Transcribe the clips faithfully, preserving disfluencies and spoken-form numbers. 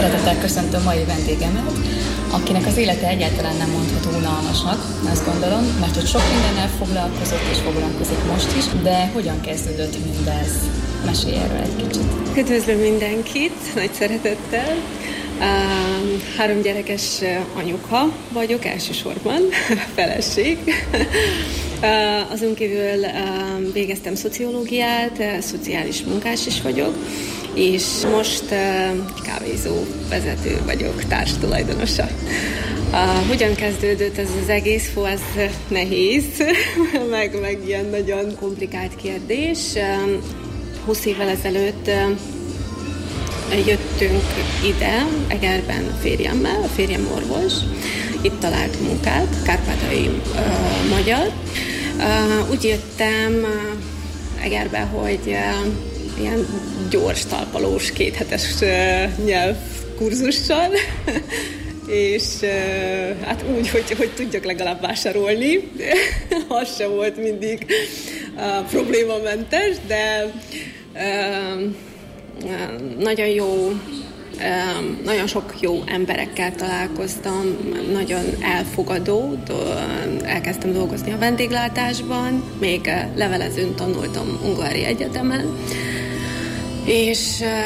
Szeretettel köszöntöm mai vendégemet, akinek az élete egyáltalán nem mondható unalmasnak, azt gondolom, mert hogy sok mindennel foglalkozott és foglalkozik most is, de hogyan kezdődött mindez? Mesélj erről egy kicsit. Üdvözlöm mindenkit, nagy szeretettel. Uh, három gyerekes anyuka vagyok elsősorban, feleség. Uh, azon kívül uh, végeztem szociológiát, uh, szociális munkás is vagyok, és most uh, kávézó vezető vagyok, társtulajdonosa. Uh, hogyan kezdődött ez az egész? Hú, ez nehéz, meg, meg ilyen nagyon komplikált kérdés. Uh, húsz évvel ezelőtt uh, jöttünk ide, Egerben a férjemmel, a férjem orvos, itt talált munkát, kárpátaljai uh, magyar. Uh, úgy jöttem uh, Egerbe, hogy uh, ilyen gyors, talpalós, kéthetes uh, nyelvkurzussal, és uh, hát úgy, hogy, hogy tudjak legalább vásárolni. Az sem volt mindig uh, problémamentes, de uh, nagyon jó, nagyon sok jó emberekkel találkoztam, nagyon elfogadó, elkezdtem dolgozni a vendéglátásban, még levelezőn tanultam Ungvári Egyetemen, és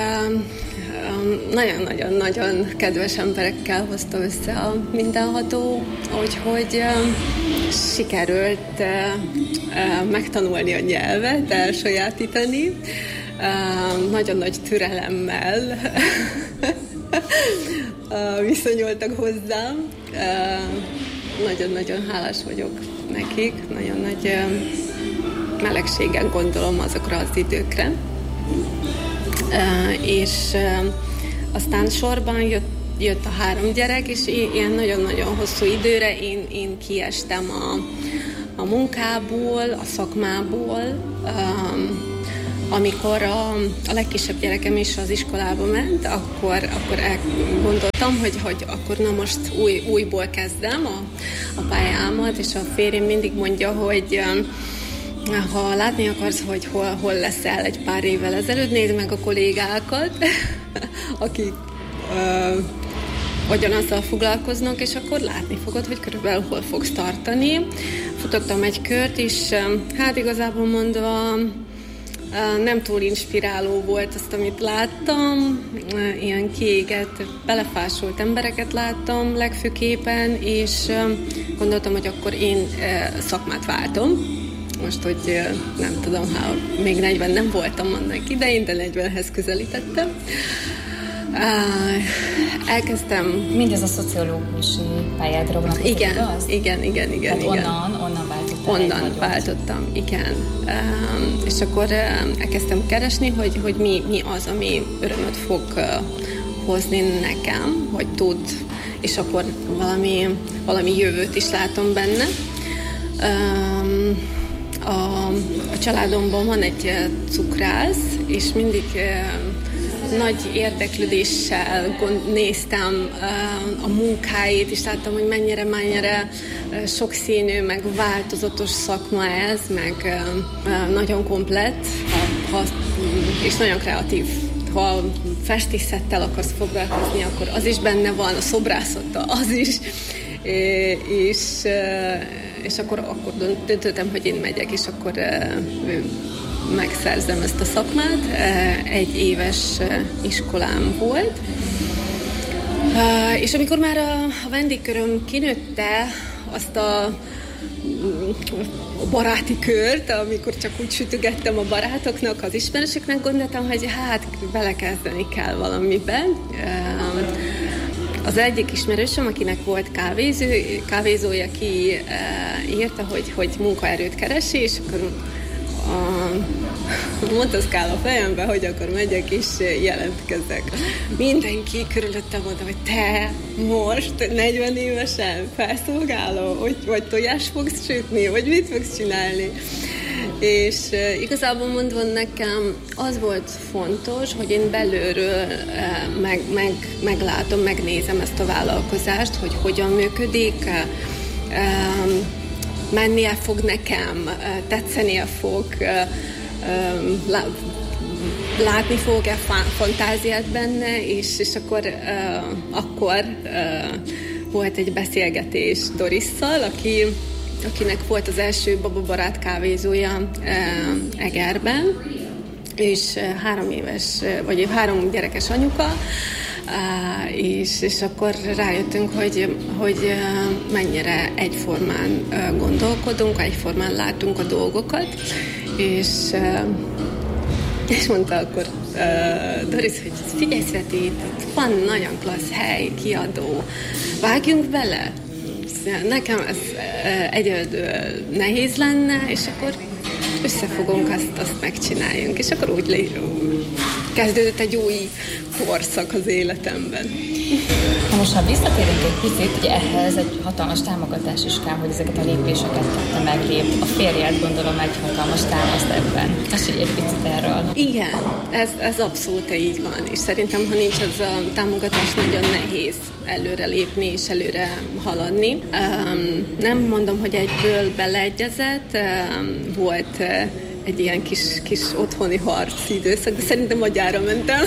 nagyon-nagyon-nagyon kedves emberekkel hozta össze a mindenható, úgyhogy sikerült megtanulni a nyelvet, elsajátítani, Uh, nagyon nagy türelemmel uh, viszonyultak hozzám. Uh, nagyon-nagyon hálás vagyok nekik, nagyon nagy uh, melegségen gondolom azokra az időkre. Uh, és uh, aztán sorban jött, jött a három gyerek, és ilyen nagyon-nagyon hosszú időre én, én kiestem a, a munkából, a szakmából. Um, Amikor a, a legkisebb gyerekem is az iskolába ment, akkor, akkor gondoltam, hogy, hogy akkor na most új, újból kezdem a, a pályámat, és a férjem mindig mondja, hogy ha látni akarsz, hogy hol, hol leszel egy pár évvel ezelőtt, nézd meg a kollégákat, akik uh, ugyanazzal foglalkoznak, és akkor látni fogod, hogy körülbelül hol fogsz tartani. Futottam egy kört, és hát igazából mondva nem túl inspiráló volt azt, amit láttam. Ilyen kiégett, belefásolt embereket láttam legfőképpen, és gondoltam, hogy akkor én szakmát váltom. Most, hogy nem tudom, ha még negyven nem voltam annak idején, de negyvenhez közelítettem. Elkezdtem... Mindez a szociológusi pályádra vonatkozik, igen, igaz? Igen, igen, igen. Hát igen. onnan, onnan váltottam. Onnan váltottam, igen. Um, és akkor um, elkezdtem keresni, hogy, hogy mi, mi az, ami örömöt fog uh, hozni nekem, hogy tud, és akkor valami, valami jövőt is látom benne. Um, a, a családomban van egy uh, cukrász, és mindig uh, nagy érdeklődéssel gond, néztem uh, a munkáit, és láttam, hogy mennyire, mennyire uh, sokszínű, meg változatos szakma ez, meg uh, nagyon komplett, ha, ha, és nagyon kreatív. Ha festészettel akarsz foglalkozni, akkor az is benne van, a szobrászattal az is, és, és akkor, akkor döntöttem, hogy én megyek, és akkor megszerzem ezt a szakmát. Egy éves iskolám volt, és amikor már a vendégköröm kinőtte azt a, a baráti kört, amikor csak úgy sütögettem a barátoknak, az ismerősöknek, gondoltam, hogy hát belekezdeni kell valamiben. Az egyik ismerősöm, akinek volt kávézó, kávézója, ki írta, hogy, hogy munkaerőt keresi, és akkor a motoszkál a fejembe, hogy akkor megyek és jelentkezek. Mindenki körülöttem mondta, hogy te most negyven évesen felszolgáló, hogy vagy tojás fogsz sütni, vagy mit fogsz csinálni. És uh, igazából mondva nekem az volt fontos, hogy én belülről uh, meg, meg, meglátom, megnézem ezt a vállalkozást, hogy hogyan működik, uh, um, mennie fog nekem, uh, tetszenie fog, uh, um, lá- látni fogok-e fantáziát benne, és, és akkor, uh, akkor uh, volt egy beszélgetés Dorisszal, aki, akinek volt az első bababarát kávézója uh, Egerben, és uh, három éves, vagy három gyerekes anyuka, Uh, és, és akkor rájöttünk, hogy, hogy uh, mennyire egyformán uh, gondolkodunk, egyformán látunk a dolgokat, és, uh, és mondta akkor uh, Doris, hogy figyelj Sveti, itt van nagyon klassz hely, kiadó, vágjunk bele. Nekem ez uh, egyedül nehéz lenne, és akkor összefogunk, azt, azt megcsináljunk, és akkor úgy le, kezdődött egy új korszak az életemben. Na most, ha visszatérünk egy picit, ugye ehhez egy hatalmas támogatás is kell, hogy ezeket a lépéseket tette meglép. A férjed, gondolom, egy hatalmas támaszt ebben. Mesélj egy picit erről. Igen, ez, ez abszolút így van, és szerintem, ha nincs az a támogatás, nagyon nehéz előre lépni és előre haladni. Um, nem mondom, hogy egyből beleegyezett, um, volt uh, egy ilyen kis, kis otthoni harc időszak, de szerintem agyára mentem.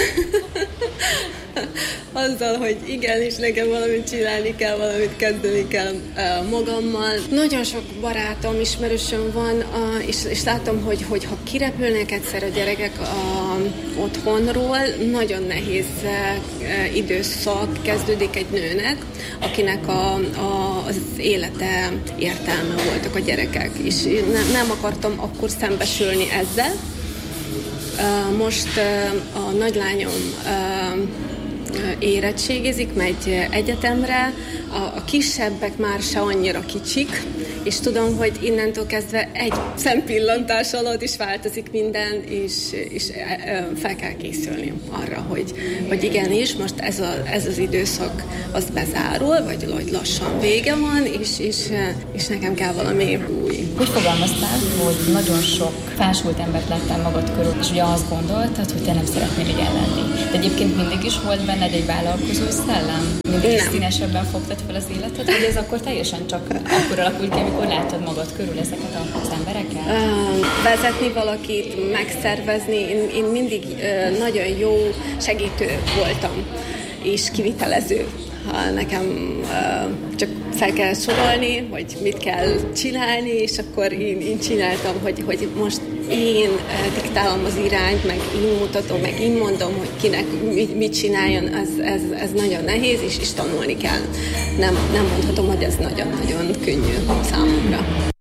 Azzal, hogy igenis nekem valamit csinálni kell, valamit kezdeni kell uh, magammal. Nagyon sok barátom, ismerősöm van, uh, és, és látom, hogy, hogy ha kirepülnek egyszer a gyerekek uh, otthonról, nagyon nehéz uh, időszak kezdődik egy nőnek, akinek a, a, az élete értelme voltak a gyerekek, és ne, nem akartam akkor szembesülni ezzel. Uh, most uh, a nagylányom uh, érettségizik, megy egyetemre, a, a kisebbek már se annyira kicsik, és tudom, hogy innentől kezdve egy szempillantás alatt is változik minden, és, és fel kell készülni arra, hogy, hogy igenis, most ez, a, ez az időszak az bezárul, vagy, vagy lassan vége van, és, és, és nekem kell valami új. Úgy fogalmaztál, hogy nagyon sok felsült embert láttál magad körül, és ugye azt gondoltad, hogy te nem szeretnél ilyen lenni. De egyébként mindig is volt benned egy vállalkozó szellem? Mindig is színesebben fogtad fel az életet, vagy ez akkor teljesen csak akkor alakult ki, amikor láttad magad körül ezeket az embereket? Uh, vezetni valakit, megszervezni, én, én mindig uh, nagyon jó segítő voltam, és kivitelező. Ha nekem uh, csak fel kell sorolni, hogy mit kell csinálni, és akkor én, én csináltam, hogy, hogy most én uh, diktálom az irányt, meg én mutatom, meg én mondom, hogy kinek mit, mit csináljon, ez, ez, ez nagyon nehéz, és, és tanulni kell. Nem, nem mondhatom, hogy ez nagyon-nagyon könnyű számomra.